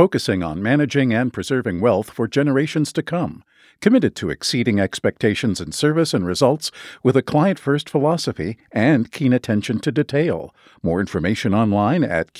focusing on managing and preserving wealth for generations to come, committed to exceeding expectations in service and results with a client-first philosophy and keen attention to detail. More information online at